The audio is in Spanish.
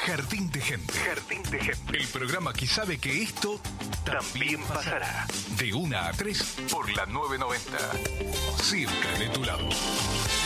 Jardín de Gente. Jardín de Gente. El programa que sabe que esto también pasará. De 1 a 3 por la 990. Cerca de tu lado.